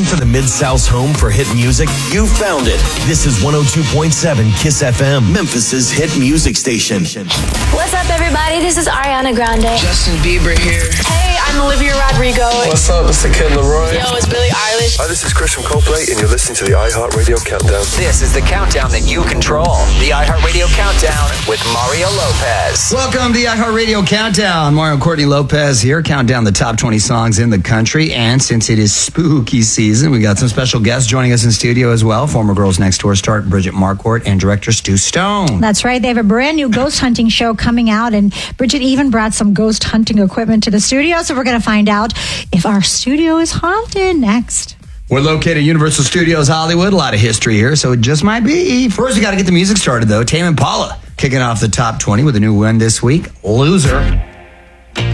for the Mid-South's home for hit music? You found it. This is 102.7 KISS FM, Memphis's hit music station. What's up, everybody? This is Ariana Grande. Justin Bieber here. Hey, I'm Olivia Rodrigo. What's up? It's the Kid Laroi. Yo, it's Billie Eilish. Hi, this is Chris from Coldplay, and you're listening to the iHeartRadio Countdown. This is the countdown that you control. The iHeartRadio Countdown with Mario Lopez. Welcome to the iHeartRadio Countdown. Mario and Courtney Lopez here, count down the top 20 songs in the country. And since it is spooky season, we got some special guests joining us in studio as well. Former Girls Next Door star Bridget Marquardt and director Stu Stone. That's right. They have a brand new ghost hunting show coming out, and Bridget even brought some ghost hunting equipment to the studio. So we're going to find out if our studio is haunted next. We're located at Universal Studios Hollywood. A lot of history here, so it just might be. First, we got to get the music started, though. Tame Impala kicking off the top 20 with a new one this week, Loser.